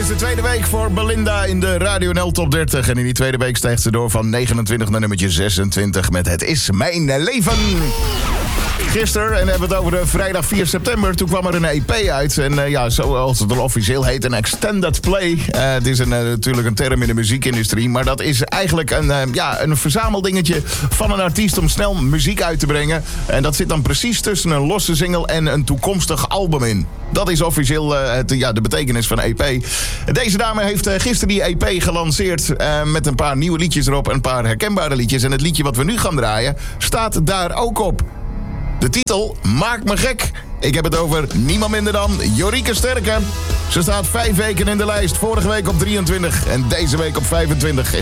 de tweede week voor Belinda in de Radio NL Top 30. En in die tweede week stijgt ze door van 29 naar nummertje 26 met Het is mijn leven. Gisteren, en we hebben het over de vrijdag 4 september... toen kwam er een EP uit. En zoals het al officieel heet, een extended play. Het is natuurlijk een term in de muziekindustrie... maar dat is eigenlijk een verzameldingetje van een artiest... om snel muziek uit te brengen. En dat zit dan precies tussen een losse single en een toekomstig album in. Dat is officieel de betekenis van EP. Deze dame heeft gisteren die EP gelanceerd... met een paar nieuwe liedjes erop, een paar herkenbare liedjes. En het liedje wat we nu gaan draaien staat daar ook op. De titel Maak me gek. Ik heb het over niemand minder dan Jorike Sterke. Ze staat 5 weken in de lijst. Vorige week op 23 en deze week op 25.